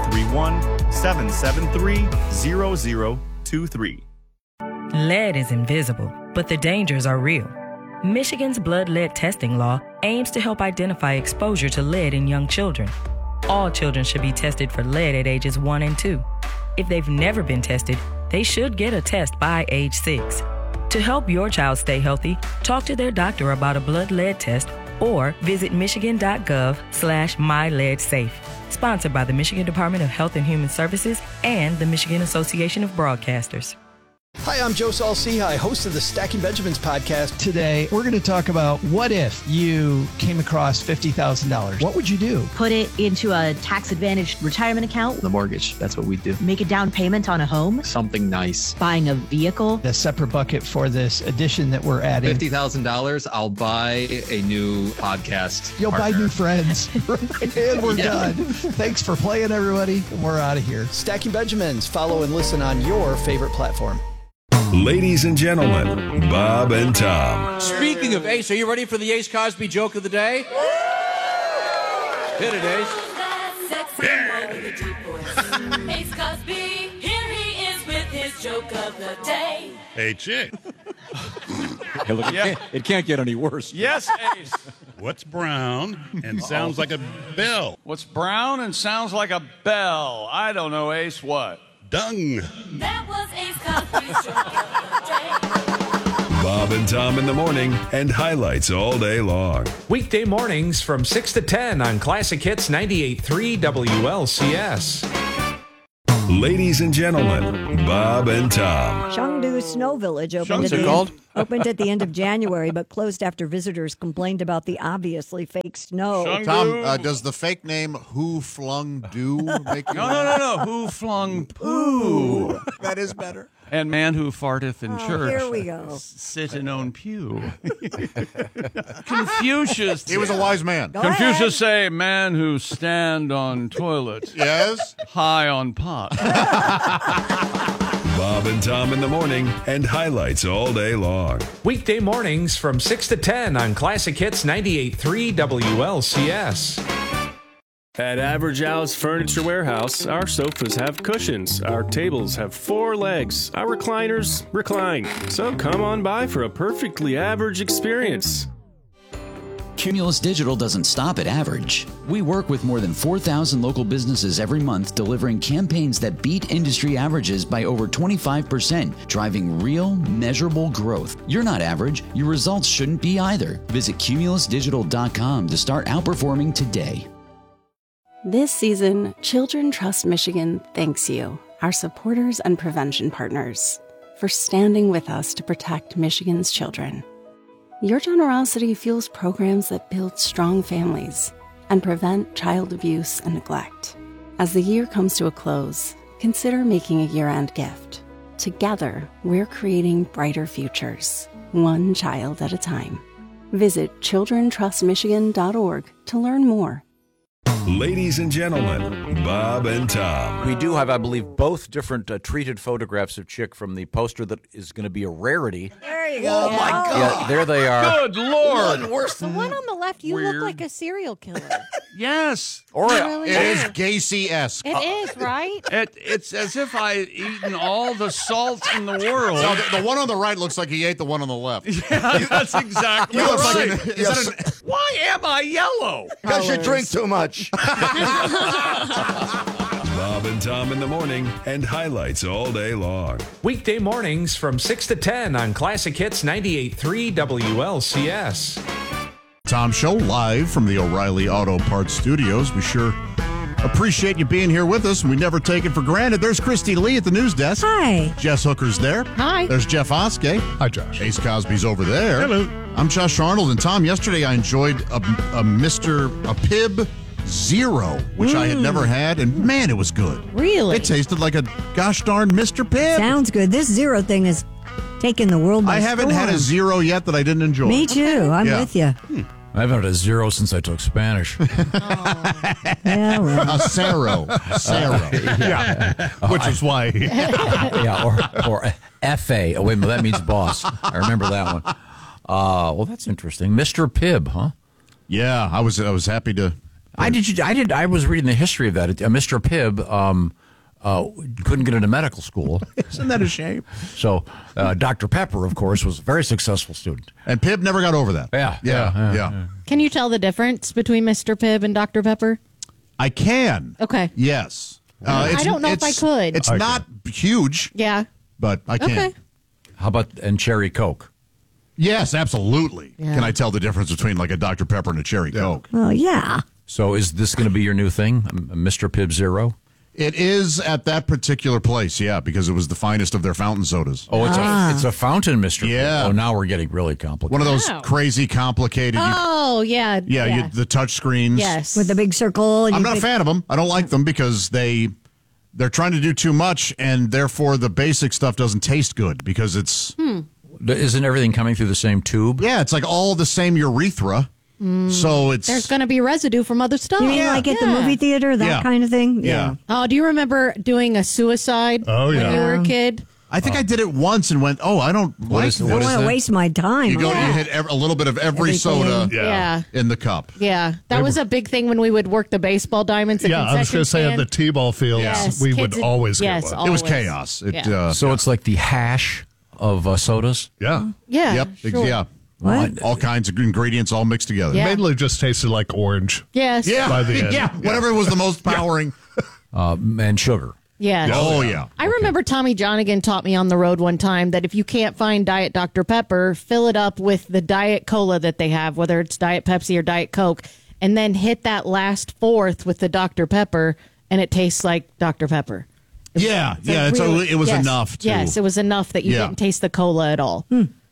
231-773-0023. Lead is invisible, but the dangers are real. Michigan's blood lead testing law aims to help identify exposure to lead in young children. All children should be tested for lead at ages 1 and 2. If they've never been tested, they should get a test by age 6. To help your child stay healthy, talk to their doctor about a blood lead test or visit michigan.gov/myleadsafe. Sponsored by the Michigan Department of Health and Human Services and the Michigan Association of Broadcasters. Hi, I'm Joe Saul-Sehy, host of the Stacking Benjamins podcast. Today, we're going to talk about what if you came across $50,000? What would you do? Put it into a tax-advantaged retirement account. The mortgage, that's what we do. Make a down payment on a home. Something nice. Buying a vehicle. A separate bucket for this addition that we're adding. $50,000, I'll buy a new podcast You'll partner. buy new friends. And we're done. Thanks for playing, everybody. We're out of here. Stacking Benjamins. Follow and listen on your favorite platform. Ladies and gentlemen, Bob and Tom. Speaking of Ace, are you ready for the Ace Cosby joke of the day? Hit it, Ace. Ace Cosby, here he is with his joke of the day. Hey, chick. Hey, look, it can't get any worse. Yes, Ace. What's brown and sounds like a bell? What's brown and sounds like a bell? I don't know, Ace. What? dung. That was Ace Cosby's joke of the day. Bob and Tom in the morning and highlights all day long. Weekday mornings from 6 to 10 on Classic Hits 98.3 WLCS. Ladies and gentlemen, Bob and Tom. Chengdu Snow Village opened opened at the end of January, but closed after visitors complained about the obviously fake snow. Tom, does the fake name Who Flung Do make you No. Who flung poo? That is better. And man who farteth in church. Here we go. Sit in own pew. Confucius. He was a wise man. Confucius say, man who stand on toilet. Yes. High on pot. Bob and Tom in the morning and highlights all day long. Weekday mornings from 6 to 10 on Classic Hits 98.3 WLCS. At Average Al's Furniture Warehouse, our sofas have cushions, our tables have 4 legs, our recliners recline. So come on by for a perfectly average experience. Cumulus Digital doesn't stop at average. We work with more than 4,000 local businesses every month, delivering campaigns that beat industry averages by over 25%, driving real, measurable growth. You're not average. Your results shouldn't be either. Visit cumulusdigital.com to start outperforming today. This season, Children Trust Michigan thanks you, our supporters and prevention partners, for standing with us to protect Michigan's children. Your generosity fuels programs that build strong families and prevent child abuse and neglect. As the year comes to a close, consider making a year-end gift. Together, we're creating brighter futures, one child at a time. Visit childrentrustmichigan.org to learn more. Ladies and gentlemen, Bob and Tom. We do have, I believe, both different treated photographs of Chick from the poster that is going to be a rarity. There you go. Oh, my God. Yeah, there they are. Good Lord. The one on the left, you look like a serial killer. Yes. Or really it is Gacy-esque. It is, right? It's as if I had eaten all the salt in the world. No, the one on the right looks like he ate the one on the left. Yeah, that's exactly He looks right. like Why am I yellow? Because you drink too much. Bob and Tom in the morning and highlights all day long. Weekday mornings from 6 to 10 on Classic Hits 98.3 WLCS. Tom Show live from the O'Reilly Auto Parts Studios. We sure appreciate you being here with us, and we never take it for granted. There's Christy Lee at the news desk. Hi. Jess Hooker's there. Hi. There's Jeff Oskey. Hi, Josh. Ace Cosby's over there. Hello. I'm Josh Arnold, and Tom, yesterday I enjoyed a Pib Zero, which I had never had, and man, it was good. Really? It tasted like a gosh darn Mr. Pibb. Sounds good. This Zero thing is taking the world by I haven't had a storm. Zero yet that I didn't enjoy. Me too. I'm Yeah. with you. I haven't had a zero since I took Spanish. Yeah, well. A Cero. Yeah. Which is why. Yeah, or F.A. Oh, wait a minute, that means boss. I remember that one. Well, that's interesting. Mr. Pibb, huh? Yeah, I was happy to. I was reading the history of that. Mr. Pibb couldn't get into medical school. Isn't that a shame? So Dr. Pepper, of course, was a very successful student. And Pibb never got over that. Yeah. Can you tell the difference between Mr. Pibb and Dr. Pepper? I can. Okay. Yes. I don't know if I could. It's not huge, Yeah. but I can. Okay. How about and Cherry Coke? Yes, absolutely. Yeah. Can I tell the difference between like a Dr. Pepper and a Cherry Coke? Well, yeah. So is this going to be your new thing, Mr. Pibb Zero? It is at that particular place, yeah, because it was the finest of their fountain sodas. Oh, it's a fountain, Mr. Yeah. Pibb. Oh, now we're getting really complicated. One of those Wow. crazy, complicated. Oh, yeah. The touch screens. Yes. With the big circle. And I'm you not a pick- fan of them. I don't like them because they're trying to do too much, and therefore the basic stuff doesn't taste good because it's. Isn't everything coming through the same tube? Yeah, it's like all the same urethra. So it's. There's going to be residue from other stuff. You mean like at the movie theater, that Yeah. kind of thing? Yeah. Oh, do you remember doing a suicide when you were a kid? I think I did it once and went, I don't like is- this. I don't want to waste my time. You go, on you that. hit a little bit of every Everything. soda Yeah. in the cup. Yeah. That was a big thing when we would work the baseball diamonds. Yeah, I was going to say at the T-ball fields, Yes, we kids- would always yes, get one. It was always. chaos. Yeah. So it's like the hash of sodas? Yeah. Yeah. Yep. Sure. Yeah. What? All kinds of ingredients all mixed together. Yeah. Mainly just tasted like orange. Yes. Yeah. By the end. Yeah. Whatever was the most powering. And sugar. Yeah. Oh, yeah. I remember Tommy Johnigan taught me on the road one time that if you can't find Diet Dr. Pepper, fill it up with the Diet Cola that they have, whether it's Diet Pepsi or Diet Coke, and then hit that last fourth with the Dr. Pepper, and it tastes like Dr. Pepper. It was enough. Yes, it was enough that you didn't taste the cola at all.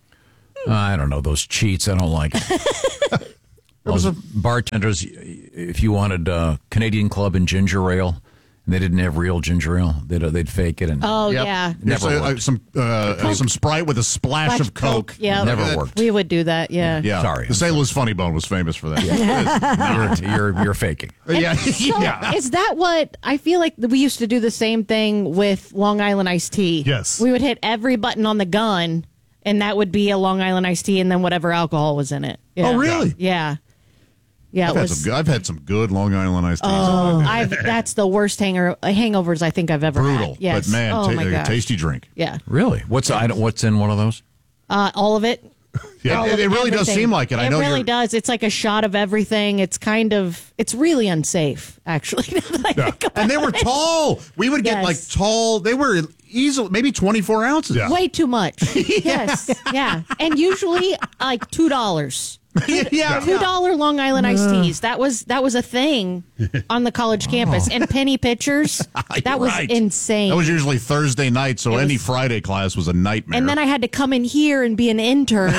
I don't know, those cheats. I don't like it. Those bartenders, if you wanted Canadian Club and ginger ale, and they didn't have real ginger ale, they'd fake it. And never worked. Some Sprite with a splash of Coke. Yeah, never worked. We would do that. Yeah. Sorry. The St. Louis Funny Bone was famous for that. You're faking. Is that what I feel like? We used to do the same thing with Long Island iced tea. Yes. We would hit every button on the gun, and that would be a Long Island iced tea, and then whatever alcohol was in it. Yeah. Oh, really? Yeah. Yeah, I've had some good Long Island iced teas. Oh, that's the worst hangovers I think I've ever Brutal, had. Yes. but man, tasty drink. Yeah. Really? What's in one of those? All of it. Yeah, it really does seem like it. I know it really does. It's like a shot of everything. It's really unsafe, actually. And they were tall. We would get like tall. They were easily maybe 24 ounces. Yeah. Way too much. Yes. Yeah. And usually like $2. $2 Long Island iced teas. That was a thing on the college campus. And penny pitchers. That was insane. That was usually Thursday night, so any Friday class was a nightmare. And then I had to come in here and be an intern.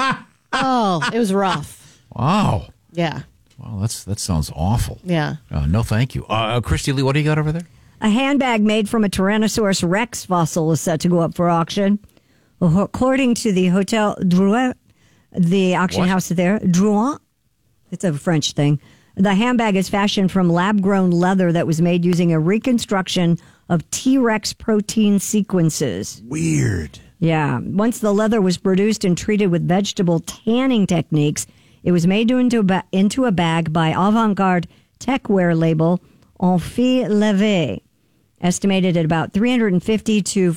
It was rough. Wow. Yeah. Wow, that sounds awful. Yeah. No, thank you. Christy Lee, what do you got over there? A handbag made from a Tyrannosaurus Rex fossil is set to go up for auction. According to the Hotel Drouet, the auction house there, Drouet, it's a French thing. The handbag is fashioned from lab-grown leather that was made using a reconstruction of T-Rex protein sequences. Weird. Yeah. Once the leather was produced and treated with vegetable tanning techniques, it was made into a bag by avant-garde techwear label Amphi Levé. Estimated at about $350,000 to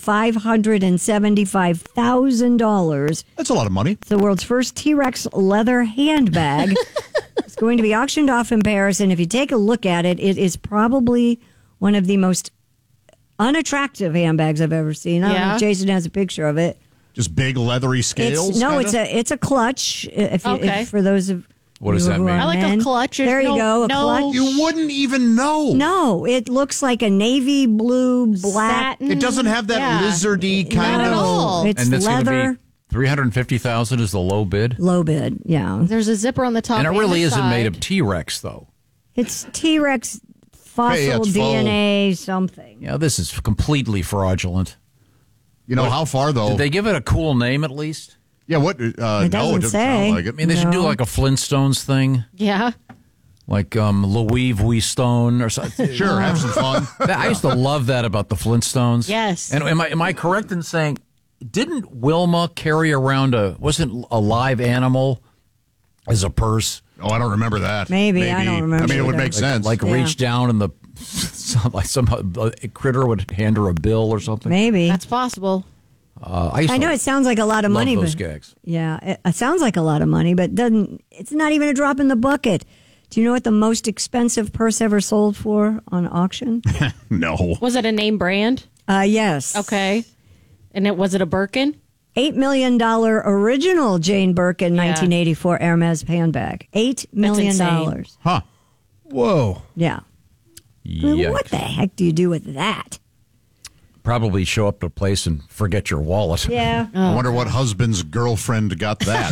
$575,000. That's a lot of money. It's the world's first T-Rex leather handbag. It's going to be auctioned off in Paris, and if you take a look at it, it is probably one of the most unattractive handbags I've ever seen. I don't know if Jason has a picture of it. Just big leathery scales? It's a clutch. If for those of what does that mean? I like a clutch. There you go. A clutch. You wouldn't even know. No, it looks like a navy blue, black. It doesn't have that lizardy kind Not of. at all. It's and that's leather. $350,000 is the low bid. Low bid, yeah. There's a zipper on the top. And it really isn't side. made of T-Rex, though. It's T-Rex fossil DNA something. Yeah, this is completely fraudulent. You know how far though? Did they give it a cool name at least? Yeah, what? It no, doesn't it doesn't say. sound like it. I mean, they should do like a Flintstones thing. Yeah. Like Louis Vuitton or something. Sure, have some fun. I used to love that about the Flintstones. Yes. And am I correct in saying, didn't Wilma carry around wasn't a live animal as a purse? Oh, I don't remember that. Maybe. I don't remember. I mean, it would either. make sense. Like reach down and a critter would hand her a bill or something. Maybe. That's possible. I know it sounds like a lot of money, those but gags. Yeah, it sounds like a lot of money, but it's not even a drop in the bucket. Do you know what the most expensive purse ever sold for on auction? No. Was it a name brand? Yes. Okay. And was it a Birkin? $8 million original Jane Birkin 1984 Hermes handbag. $8 million. Huh. Whoa. Yeah. What the heck do you do with that? Probably show up to a place and forget your wallet. Yeah. I wonder what husband's girlfriend got that.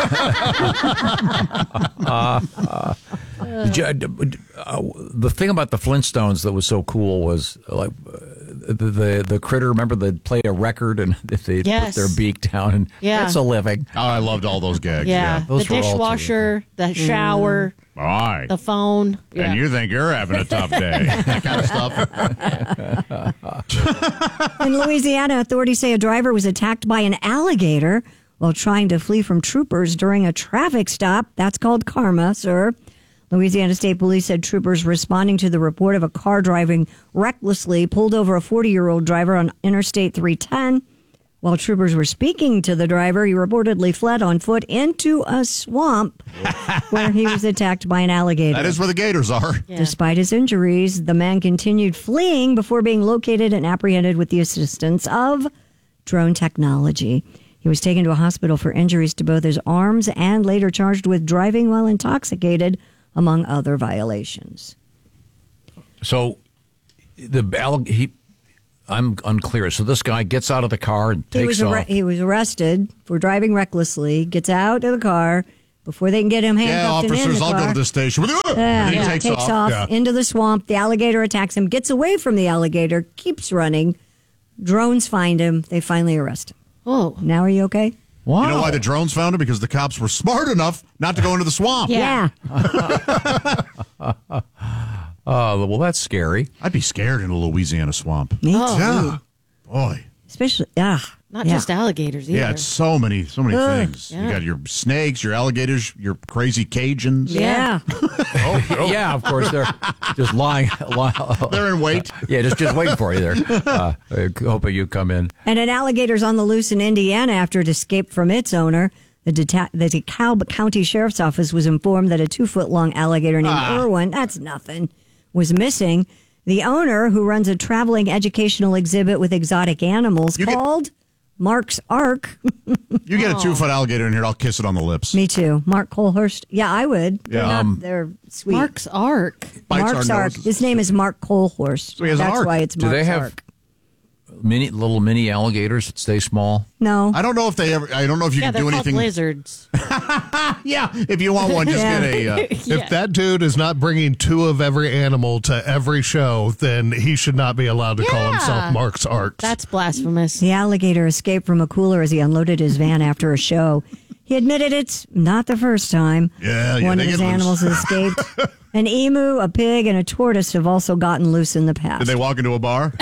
The thing about the Flintstones that was so cool was like the critter. Remember, they'd play a record and if they put their beak down and that's a living. Oh, I loved all those gags. Yeah, those the dishwasher, the shower, all right, the phone. And you think you're having a tough day? That kind of stuff. In Louisiana, authorities say a driver was attacked by an alligator while trying to flee from troopers during a traffic stop. That's called karma, sir. Louisiana State Police said troopers responding to the report of a car driving recklessly pulled over a 40-year-old driver on Interstate 310 While troopers were speaking to the driver, he reportedly fled on foot into a swamp where he was attacked by an alligator. That is where the gators are. Yeah. Despite his injuries, the man continued fleeing before being located and apprehended with the assistance of drone technology. He was taken to a hospital for injuries to both his arms and later charged with driving while intoxicated, among other violations. So I'm unclear. So this guy gets out of the car and takes off. He was arrested for driving recklessly, gets out of the car before they can get him handcuffed and in the officers, car. I'll go to the station. And he takes off into the swamp. The alligator attacks him, gets away from the alligator, keeps running. Drones find him. They finally arrest him. Oh. Now are you okay? Wow. You know why the drones found him? Because the cops were smart enough not to go into the swamp. Yeah. Well, that's scary. I'd be scared in a Louisiana swamp. Me too. Yeah. Boy. Especially, not just alligators either. Yeah, it's so many things. Yeah. You got your snakes, your alligators, your crazy Cajuns. Yeah. Yeah, of course. They're just lying. They're in wait. Yeah, just waiting for you there. Hoping you come in. And an alligator's on the loose in Indiana after it escaped from its owner. The DeKalb County Sheriff's Office was informed that a 2-foot-long alligator named Irwin, that's nothing, was missing. The owner, who runs a traveling educational exhibit with exotic animals called Mark's Ark. You get a 2-foot alligator in here, I'll kiss it on the lips. Me too. Mark Colhurst. Yeah, I would. Yeah. They're sweet. Mark's Ark. Mark's Ark. His name is Mark Colhurst. So he has an That's ark. why it's Do Mark's they have Ark. little mini alligators that stay small? No. I don't know if they ever. I don't know if you Yeah, can they're do called anything. lizards. Yeah, if you want one, just get a. If that dude is not bringing 2 of every animal to every show, then he should not be allowed to call himself Mark's Ark. That's blasphemous. The alligator escaped from a cooler as he unloaded his van after a show. He admitted it's not the first time one of his animals has escaped. An emu, a pig, and a tortoise have also gotten loose in the past. Did they walk into a bar?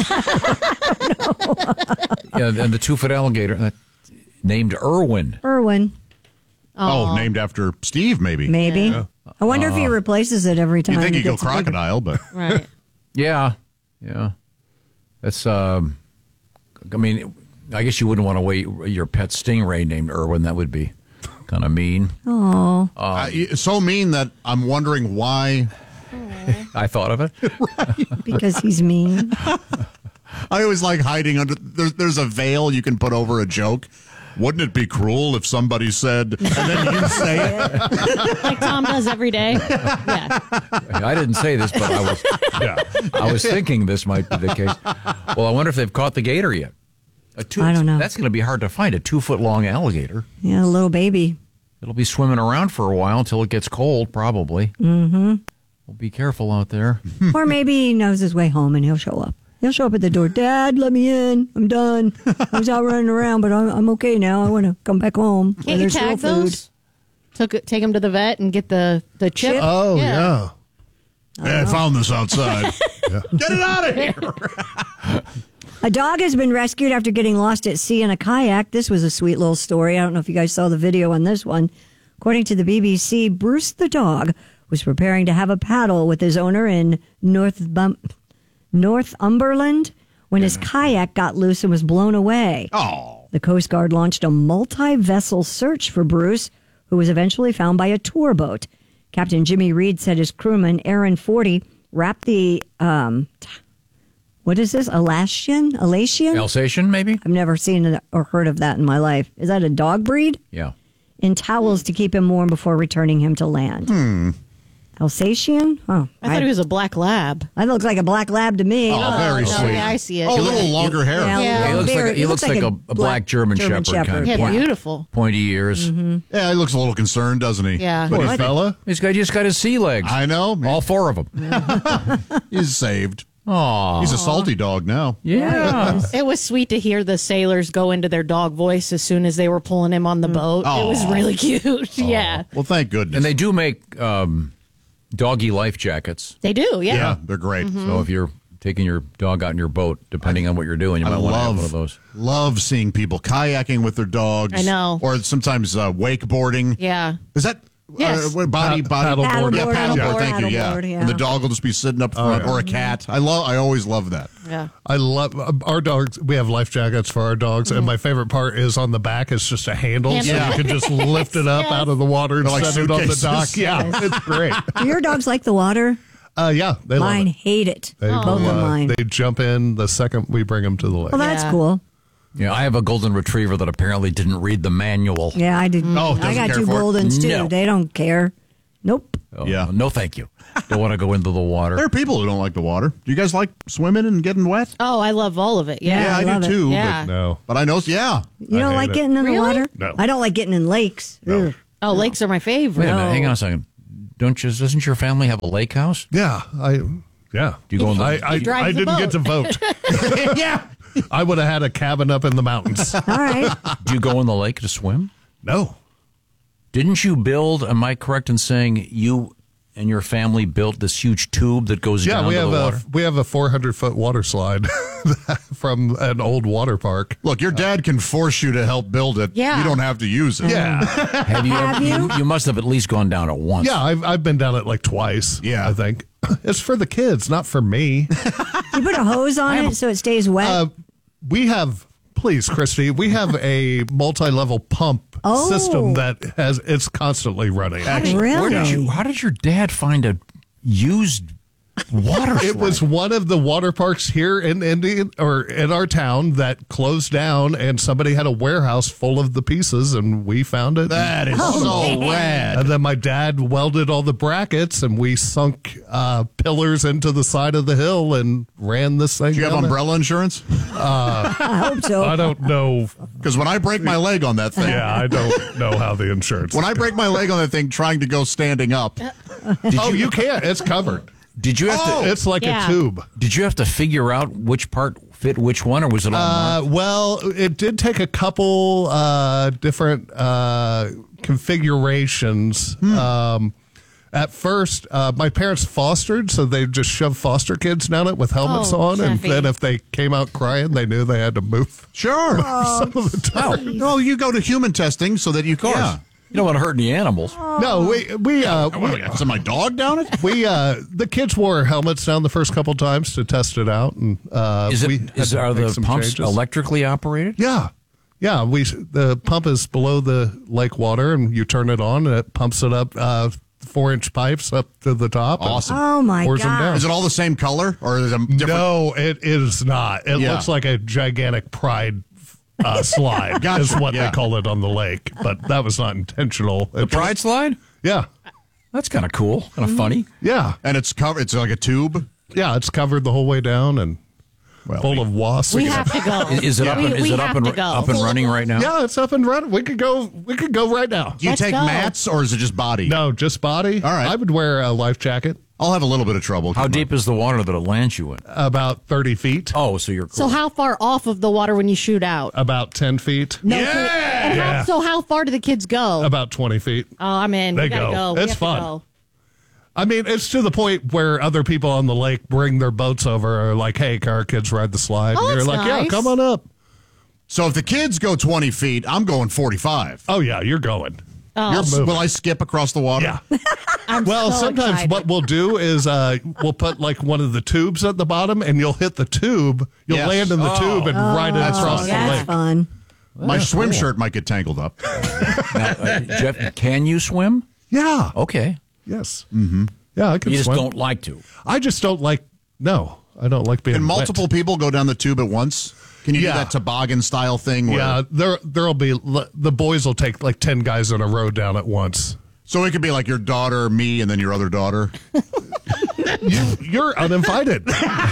Yeah, and the 2-foot alligator named Irwin. Irwin. Oh, named after Steve, maybe. Maybe. Yeah. I wonder if he replaces it every time. You think he he'd go gets a bigger- crocodile, but Right. Yeah. That's I mean, I guess you wouldn't want to wait your pet stingray named Irwin. That would be kind of mean. Oh. So mean that I'm wondering why. I thought of it. Because he's mean. I always like hiding under. There's a veil you can put over a joke. Wouldn't it be cruel if somebody said, and then you say it? Like Tom does every day. Yeah. I didn't say this, but I was thinking this might be the case. Well, I wonder if they've caught the gator yet. I don't know. That's going to be hard to find, a 2-foot-long alligator. Yeah, a little baby. It'll be swimming around for a while until it gets cold, probably. Mm-hmm. Well, be careful out there. Or maybe he knows his way home and he'll show up. He'll show up at the door. Dad, let me in. I'm done. I was out running around, but I'm okay now. I want to come back home. where Can't you there's tag real food. those? Take them to the vet and get the chip? Oh, yeah. I found this outside. Get it out of here. A dog has been rescued after getting lost at sea in a kayak. This was a sweet little story. I don't know if you guys saw the video on this one. According to the BBC, Bruce the dog was preparing to have a paddle with his owner in Northumberland when his kayak got loose and was blown away. Oh. The Coast Guard launched a multi-vessel search for Bruce, who was eventually found by a tour boat. Captain Jimmy Reed said his crewman, Aaron 40, wrapped the, what is this, Alsatian? Alsatian, maybe? I've never seen or heard of that in my life. Is that a dog breed? Yeah. In towels to keep him warm before returning him to land. Alsatian? Oh, I thought he was a black lab. That looks like a black lab to me. Oh, very no, sweet. yeah, I see it. Oh, a little longer hair. He looks like a black German Shepherd kind of. Yeah, beautiful. Pointy ears. Yeah, he looks a little concerned, doesn't he? Yeah. Poor What? fella. He's just got his sea legs. I know. All 4 of them. He's saved. Aw. He's a salty dog now. Yeah. It was sweet to hear the sailors go into their dog voice as soon as they were pulling him on the boat. It was really cute. Yeah. Well, thank goodness. And they do make doggy life jackets. They do, yeah. Yeah, they're great. So if you're taking your dog out in your boat, depending on what you're doing, you might want to have one of those. Love seeing people kayaking with their dogs. I know. Or sometimes wakeboarding. Yeah. Is that Yes. Body. Paddleboard. Yeah, paddleboard. Thank you. Paddleboard, Yeah. yeah. And the dog will just be sitting up front, or a cat. I always love that. Yeah. I love our dogs. We have life jackets for our dogs, and my favorite part is on the back is just a handle, so you can just lift it up out of the water and They're like set it on the suitcases. dock. Yeah, it's great. Do your dogs like the water? Yeah, they Mine love it. hate it. They, Both of mine. they jump in the second we bring them to the lake. Well, that's cool. Yeah, I have a golden retriever that apparently didn't read the manual. Yeah, I did. Oh, I doesn't got care 2 for it? Goldens too. No. They don't care. Nope. Oh, Yeah. No, thank you. Don't want to go into the water. There are people who don't like the water. Do you guys like swimming and getting wet? Oh, I love all of it. Yeah, Yeah, I love do it. too. Yeah. No. But I know, yeah. You don't hate like it. getting in the water? No. I don't like getting in lakes. Ugh. Oh, lakes are my favorite. Wait a minute, hang on a second. Doesn't your family have a lake house? Yeah, yeah. Do you go in the? I drives the didn't get to vote. Yeah. I would have had a cabin up in the mountains. All right. Do you go in the lake to swim? No. Didn't you build? Am I correct in saying you and your family built this huge tube that goes down we to have the water? we have a 400-foot water slide from an old water park. Look, your dad can force you to help build it. Yeah. You don't have to use it. Yeah, Have you? Have you? You must have at least gone down it once. yeah. I've been down it like twice. Yeah. I think it's for the kids, not for me. You put a hose on it so it stays wet. We have, please, Christy, we have a multi-level pump Oh. system that it's constantly running. Really? How did your dad find a used water slide? It was one of the water parks here in Indian or in our town that closed down, and somebody had a warehouse full of the pieces, and we found it. That is so rad. And then my dad welded all the brackets, and we sunk pillars into the side of the hill and ran this thing. Do you have down umbrella insurance? I hope so. I don't know. Because when I break my leg on that thing, Yeah, I don't know how the insurance. when I break my leg on that thing trying to go standing up, you can't. It's covered. Did you have to? It's like Yeah. a tube. Did you have to figure out which part fit which one, or was it all marked? Well, it did take a couple different configurations. At first, my parents fostered, so they just shoved foster kids down it with helmets Oh, on, and Jeffy. then if they came out crying, they knew they had to move. sure. Some of the time. No, you go to human testing so that you can. Yeah. You don't want to hurt any animals. No, we So my dog down it? the kids wore helmets down the first couple times to test it out, and Are had to the make some pumps changes. electrically operated? Yeah. Yeah, the pump is below the lake water, and you turn it on, and it pumps it up 4-inch pipes up to the top. and Awesome. Oh, my pours them God. down. Is it all the same color or is it different? No, it is not. It Yeah. looks like a gigantic pride slide. Gotcha. Is what Yeah. they call it on the lake, but that was not intentional. The Pride slide? Yeah, That's kind of cool, kind of funny. yeah, And it's covered. It's like a tube. yeah. It's covered the whole way down and full of wasps. We have to go. Is it up? We Is it have up to and go. up and running right now? Yeah, it's up and running. We could go right now. Do you Let's take go. mats or is it just body? No, just body. All right. I would wear a life jacket. I'll have a little bit of trouble. How deep is the water that it lands you in? About 30 feet. Oh, so you're cool. So how far off of the water when you shoot out? About 10 feet. No, and Yeah. so how far do the kids go? About 20 feet. Oh, I'm in. They We gotta go. go. We It's have to fun. go. I mean, it's to the point where other people on the lake bring their boats over, or like, hey, can our kids ride the slide? Oh, and you're that's like, yeah, nice. come on up. So if the kids go 20 feet, I'm going 45. Oh, yeah, you're going. Oh. Will I skip across the water? Yeah. I'm Well, so sometimes excited. what we'll do is we'll put like one of the tubes at the bottom, and you'll hit the tube. You'll Yes. land in the tube and ride it across the That's lake. fun. My swim shirt might get tangled up. Now, Jeff, can you swim? Yeah. Okay. Yes. Mm-hmm. Yeah, I can You just swim. don't like to. I just don't like. No, I don't like being. Can wet. multiple people go down the tube at once? Can you Yeah. do that toboggan style thing? Where, Yeah, there'll be the boys will take like 10 guys in a row down at once. So it could be like your daughter, me, and then your other daughter. You're uninvited.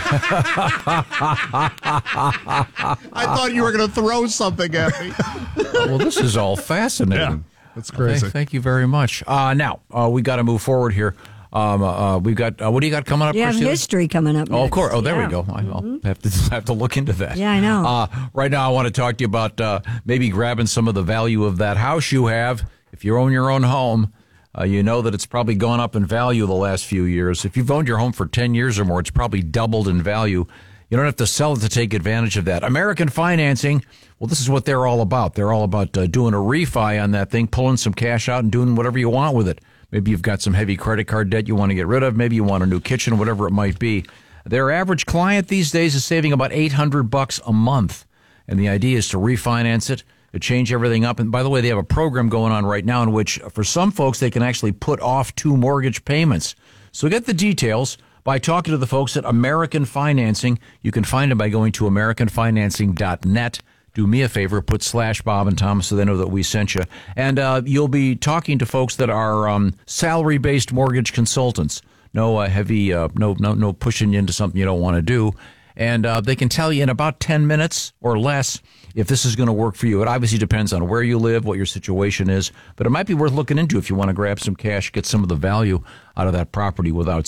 I thought you were going to throw something at me. Well, this is all fascinating. That's crazy. Thank you very much. Now, we got to move forward here. We've got, what do you got coming up, You have Christina? history coming up. Oh, of next. course. Oh, there Yeah. we go. I'll have to look into that. Yeah, I know. Right now, I want to talk to you about maybe grabbing some of the value of that house you have. If you own your own home, you know that it's probably gone up in value the last few years. If you've owned your home for 10 years or more, it's probably doubled in value. You don't have to sell it to take advantage of that. American Financing, well, this is what they're all about. They're all about doing a refi on that thing, pulling some cash out and doing whatever you want with it. Maybe you've got some heavy credit card debt you want to get rid of. Maybe you want a new kitchen, whatever it might be. Their average client these days is saving about $800 a month. And the idea is to refinance it, to change everything up. And by the way, they have a program going on right now in which, for some folks, they can actually put off 2 mortgage payments. So get the details by talking to the folks at American Financing. You can find them by going to AmericanFinancing.net. Do me a favor, put /Bob and Tom so they know that we sent you. And you'll be talking to folks that are salary-based mortgage consultants. No heavy, no pushing you into something you don't want to do. And they can tell you in about 10 minutes or less if this is going to work for you. It obviously depends on where you live, what your situation is, but it might be worth looking into if you want to grab some cash, get some of the value out of that property without